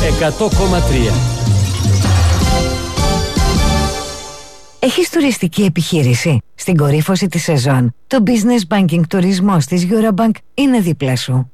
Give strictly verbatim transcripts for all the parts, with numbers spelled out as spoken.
εκατό κόμμα τρία. Έχεις τουριστική επιχείρηση? Στην κορύφωση της σεζόν, το Business Banking τουρισμός της Eurobank είναι δίπλα σου.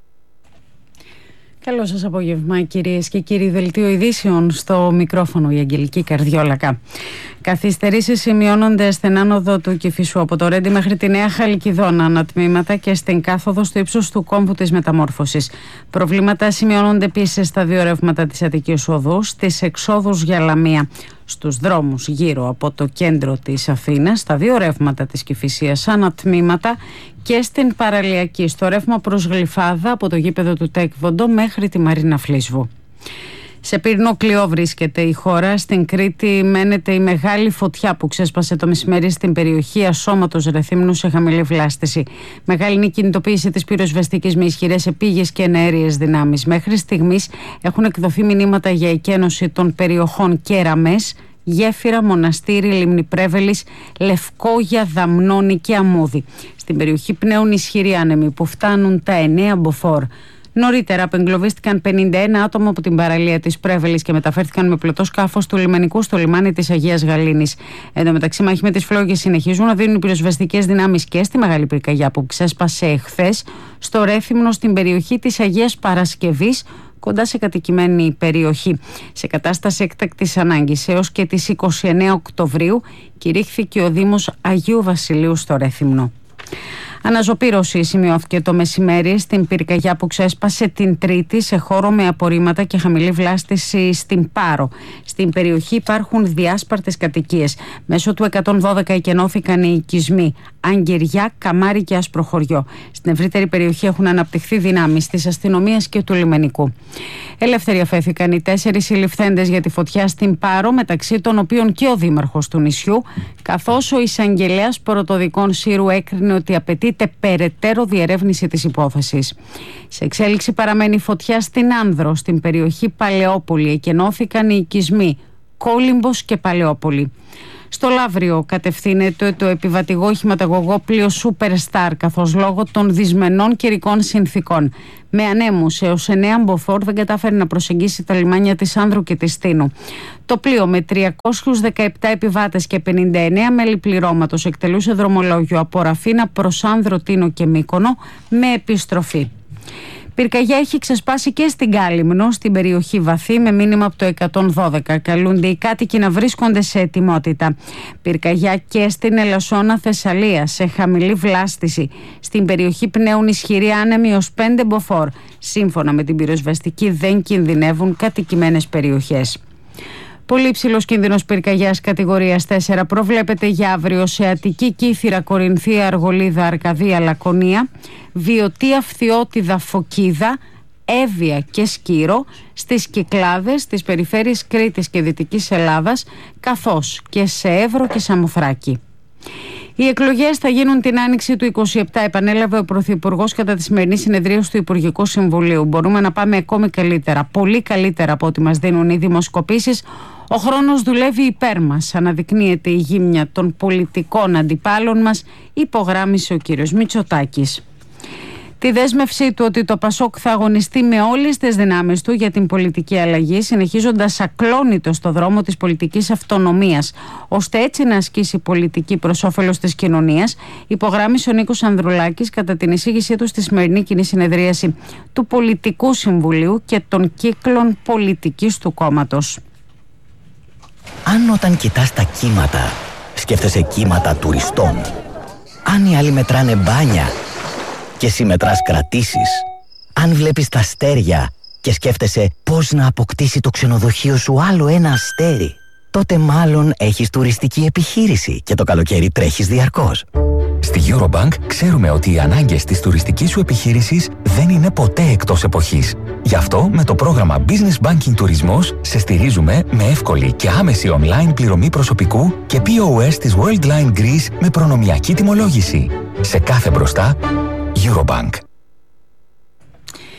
Καλό σας απόγευμα, κυρίες και κύριοι. Δελτίο ειδήσεων, στο μικρόφωνο η Αγγελική Καρδιόλακα. Καθυστερήσεις σημειώνονται στην άνοδο του Κηφισού από το Ρέντι μέχρι τη Νέα Χαλκιδόνα ανατμήματα και στην κάθοδο στο ύψος του κόμβου της Μεταμόρφωσης. Προβλήματα σημειώνονται επίσης στα δύο ρεύματα της Αττικής Οδού, στις εξόδους για Λαμία, στους δρόμους γύρω από το κέντρο της Αθήνας, στα δύο ρεύματα της Κηφισίας ανατμήματα και στην παραλιακή, στο ρεύμα προς Γλυφάδα από το γήπεδο του Τέκβοντο μέχρι τη Μαρίνα Φλίσβου. Σε πύρινο κλειό βρίσκεται η χώρα. Στην Κρήτη μένεται η μεγάλη φωτιά που ξέσπασε το μεσημέρι στην περιοχή Ασώματος Ρεθύμνου σε χαμηλή βλάστηση. Μεγάλη είναι η κινητοποίηση της πυροσβεστικής με ισχυρές επίγειες και εναέριες δυνάμεις. Μέχρι στιγμής έχουν εκδοθεί μηνύματα για εκένωση των περιοχών Κέραμες, Γέφυρα, Μοναστήρι, Λίμνη Πρέβελης, Λευκόγια, Δαμνώνη και Αμμούδη. Στην περιοχή πνέουν ισχυροί άνεμοι που φτάνουν τα εννέα μποφόρ. Νωρίτερα απεγκλωβίστηκαν πενήντα ένα άτομα από την παραλία της Πρέβελης και μεταφέρθηκαν με πλωτό σκάφος του λιμενικού στο λιμάνι της Αγίας Γαλήνης. Εν τω μεταξύ, μάχη με τις φλόγες συνεχίζουν να δίνουν οι πυροσβεστικές δυνάμεις και στη Μεγάλη Πυρκαγιά που ξέσπασε εχθές στο Ρέθυμνο στην περιοχή της Αγίας Παρασκευής, κοντά σε κατοικημένη περιοχή. Σε κατάσταση έκτακτης ανάγκης έως και τις είκοσι εννέα Οκτωβρίου κηρύχθηκε ο Δήμος Αγίου Βασιλείου στο Ρέθυμνο. Αναζωπήρωση σημειώθηκε το μεσημέρι στην πυρκαγιά που ξέσπασε την Τρίτη σε χώρο με απορρίμματα και χαμηλή βλάστηση στην Πάρο. Στην περιοχή υπάρχουν διάσπαρτες κατοικίες. Μέσω του εκατόν δώδεκα εκενώθηκαν οι οικισμοί Αγγεριά, Καμάρι και Ασπροχωριό. Στην ευρύτερη περιοχή έχουν αναπτυχθεί δυνάμεις της αστυνομίας και του λιμενικού. Ελεύθεροι αφέθηκαν οι τέσσερις συλληφθέντες για τη φωτιά στην Πάρο, μεταξύ των οποίων και ο δήμαρχος του νησιού, καθώς ο εισαγγελέας Πρωτοδικών Σύρου έκρινε ότι απαιτείται περαιτέρω διερεύνηση της υπόθεσης. Σε εξέλιξη παραμένει η φωτιά στην Άνδρο, στην περιοχή Παλαιόπολη. Εκενώθηκαν οι οικισμοί Κόλυμπος και Παλαιόπολη. Στο Λαύριο κατευθύνεται το επιβατηγό οχηματαγωγό πλοίο Superstar, καθώς λόγω των δυσμενών καιρικών συνθήκων με ανέμους έως εννέα μποφόρ δεν κατάφερε να προσεγγίσει τα λιμάνια της Άνδρου και της Τίνου. Το πλοίο με τριακόσιους δεκαεπτά επιβάτες και πενήντα εννέα μέλη πληρώματος εκτελούσε δρομολόγιο από Ραφίνα προς Άνδρο, Τίνο και Μύκονο με επιστροφή. Πυρκαγιά έχει ξεσπάσει και στην Κάλυμνο, στην περιοχή Βαθύ, με μήνυμα από το εκατόν δώδεκα. Καλούνται οι κάτοικοι να βρίσκονται σε ετοιμότητα. Πυρκαγιά και στην Ελασσόνα Θεσσαλία, σε χαμηλή βλάστηση. Στην περιοχή πνέουν ισχυροί άνεμοι ως πέντε μποφόρ. Σύμφωνα με την πυροσβεστική, δεν κινδυνεύουν κατοικημένες περιοχές. Πολύ υψηλός κίνδυνος πυρκαγιάς κατηγορίας τέσσερα προβλέπεται για αύριο σε Αττική, Κύθυρα, Κορινθία, Αργολίδα, Αρκαδία, Λακωνία, Βιωτία, Φθιώτιδα, Φωκίδα, Εύβοια και Σκύρο, στις Κυκλάδες, στις περιφέρειες Κρήτης και Δυτικής Ελλάδας, καθώς και σε Εύρο και Σαμοθράκη. Οι εκλογές θα γίνουν την άνοιξη του είκοσι επτά, επανέλαβε ο Πρωθυπουργός κατά τη σημερινή συνεδρίαση του Υπουργικού Συμβουλίου. Μπορούμε να πάμε ακόμη καλύτερα, πολύ καλύτερα από ό,τι μας δίνουν οι δημοσκοπήσεις. Ο χρόνος δουλεύει υπέρ μας, αναδεικνύεται η γύμνια των πολιτικών αντιπάλων μας, υπογράμμισε ο κύριος Μητσοτάκης. Τη δέσμευσή του ότι το Πασόκ θα αγωνιστεί με όλες τις δυνάμεις του για την πολιτική αλλαγή, συνεχίζοντας ακλόνητο στο δρόμο της πολιτικής αυτονομίας, ώστε έτσι να ασκήσει πολιτική προς όφελος της κοινωνίας, υπογράμμισε ο Νίκος Ανδρουλάκης κατά την εισήγησή του στη σημερινή κοινή συνεδρίαση του Πολιτικού Συμβουλίου και των κύκλων πολιτικής του κόμματος. Αν όταν κοιτάς τα κύματα, σκέφτεσαι κύματα τουριστών, αν οι άλλοι μετράνε μπάνια και εσύ μετράς κρατήσεις, αν βλέπεις τα αστέρια και σκέφτεσαι πώς να αποκτήσει το ξενοδοχείο σου άλλο ένα αστέρι, τότε μάλλον έχεις τουριστική επιχείρηση και το καλοκαίρι τρέχεις διαρκώς. Στη Eurobank ξέρουμε ότι οι ανάγκες της τουριστικής σου επιχείρησης δεν είναι ποτέ εκτός εποχής. Γι' αυτό με το πρόγραμμα Business Banking Τουρισμός σε στηρίζουμε με εύκολη και άμεση online πληρωμή προσωπικού και πι ο ες της Worldline Greece με προνομιακή τιμολόγηση. Σε κάθε μπροστά, Eurobank. Στη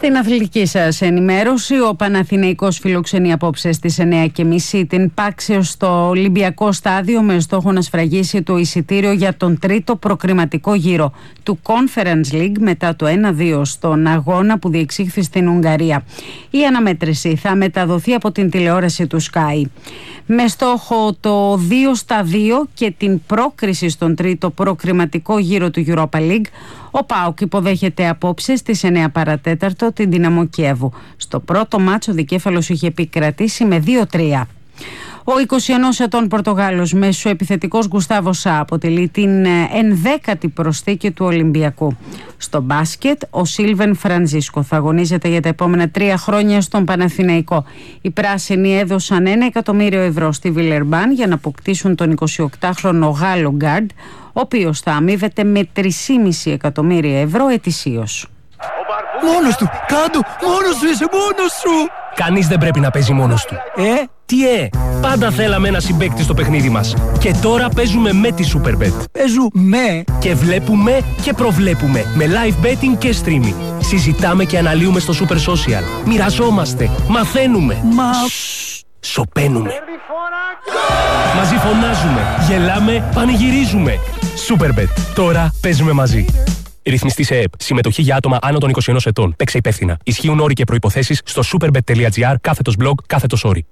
Στην αθλητική σας ενημέρωση, ο Παναθηναϊκός φιλοξενεί απόψε στις εννιά και μισή την Πάξιο στο Ολυμπιακό Στάδιο με στόχο να σφραγίσει το εισιτήριο για τον τρίτο προκριματικό γύρο του Conference League μετά το ένα δύο στον αγώνα που διεξήχθη στην Ουγγαρία. Η αναμέτρηση θα μεταδοθεί από την τηλεόραση του Sky. Με στόχο το δύο στα δύο και την πρόκριση στον τρίτο προκριματικό γύρο του Europa League, ο ΠΑΟΚ υποδέχεται απόψε στις εννιά παρατέταρτο την Δυναμό Κιέβου. Στο πρώτο μάτσο ο δικέφαλος είχε επικρατήσει με δύο τρία. Ο είκοσι ενός ετών Πορτογάλος μεσοεπιθετικός Γκουστάβο Σα αποτελεί την ενδέκατη προσθήκη του Ολυμπιακού. Στο μπάσκετ, ο Σίλβεν Φραντζίσκο θα αγωνίζεται για τα επόμενα τρία χρόνια στον Παναθηναϊκό. Οι πράσινοι έδωσαν ένα εκατομμύριο ευρώ στη Βιλερμπάν για να αποκτήσουν τον εικοσιοκτάχρονο Γάλλο γκάρντ, ο οποίος θα αμείβεται με τρία κόμμα πέντε εκατομμύρια ευρώ ετησίως. Μόνος του! Κάντο! Μόνος σου είσαι! Μόνος σου! Κανείς δεν πρέπει να παίζει μόνος του. Ε? Τι ε! Πάντα θέλαμε ένα συμπαίκτη στο παιχνίδι μας. Και τώρα παίζουμε με τη Superbet. Παίζουμε! Και βλέπουμε και προβλέπουμε με live betting και streaming. Συζητάμε και αναλύουμε στο Super Social. Μοιραζόμαστε, μαθαίνουμε. Μα... Σοπαίνουμε. Μαζί φωνάζουμε, γελάμε, πανηγυρίζουμε. Superbet. Τώρα παίζουμε μαζί. Ρυθμιστή σε ΕΕΠ. Συμμετοχή για άτομα άνω των είκοσι ενός ετών. Παίξε υπεύθυνα. Ισχύουν όροι και προϋποθέσεις στο superbet.gr κάθετος blog κάθετος όροι.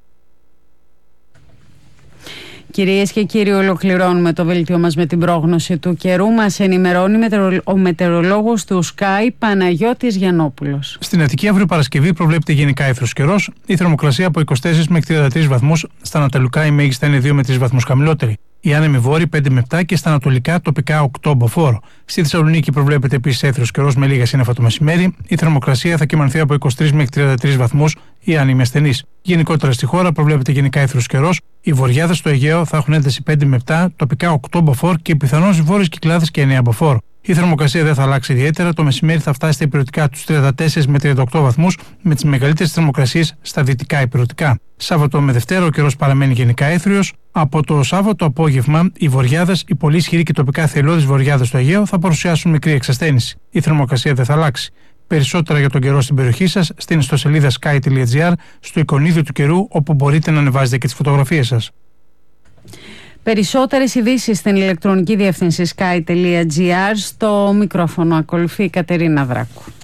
Κυρίες και κύριοι, ολοκληρώνουμε το δελτίο μας με την πρόγνωση του καιρού. Μας ενημερώνει ο μετεωρολόγος του Sky Παναγιώτης Γιαννόπουλος. Στην Αττική αύριο Παρασκευή προβλέπεται γενικά εύθρος καιρός. Η θερμοκρασία από είκοσι τέσσερα μέχρι τριάντα τρεις βαθμούς. Στα ανατολικά η μέγιστη είναι δύο με τρεις βαθμούς χαμηλότερη. Η άνεμη βόρη πέντε με επτά και στα ανατολικά τοπικά οκτώ μποφόρ. Στη Θεσσαλονίκη προβλέπεται επίσης εύθρος καιρός με λίγα σύννεφα το μεσημέρι. Η θερμοκρασία θα κυμανθεί από είκοσι τρεις μέχρι τριάντα τρεις βαθμούς. Η άνεμη ασθενής. Γενικότερα στη χώρα προβλέπεται γενικά εύθρος καιρός. Οι βορειάδες στο Αιγαίο θα έχουν ένταση πέντε με επτά, τοπικά οκτώ μποφόρ και πιθανώς βόρειες Κυκλάδες και εννιά μποφόρ. Η θερμοκρασία δεν θα αλλάξει ιδιαίτερα. Το μεσημέρι θα φτάσει στα ηπειρωτικά τους τριάντα τέσσερα με τριάντα οκτώ βαθμούς, με τις μεγαλύτερες θερμοκρασίες στα δυτικά ηπειρωτικά. Σάββατο με Δευτέρα ο καιρός παραμένει γενικά έθριος. Από το Σάββατο απόγευμα, οι βορειάδες, οι πολύ ισχυροί και τοπικά θελώδεις βορειάδες στο Αιγαίο θα παρουσιάσουν μικρή εξασθένηση. Η θερμοκρασία δεν θα αλλάξει. Περισσότερα για τον καιρό στην περιοχή σας στην ιστοσελίδα sky τελεία gr, στο εικονίδιο του καιρού, όπου μπορείτε να ανεβάζετε και τις φωτογραφίες σας. Περισσότερες ειδήσεις στην ηλεκτρονική διεύθυνση sky τελεία gr. Στο μικρόφωνο ακολουθεί η Κατερίνα Δράκου.